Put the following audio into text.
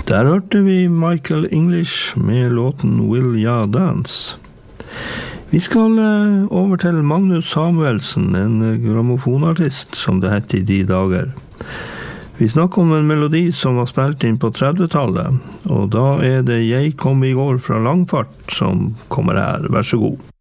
Der hørte vi Michael English med låten Will Ya Dance. Vi skal over til Magnus Samuelsen, en grammofonartist, som det heter i de dager. Vi snakker om en melodi som var spilt inn på 30-tallet, og da det Jeg kom i går fra Langfart som kommer her. Vær så god.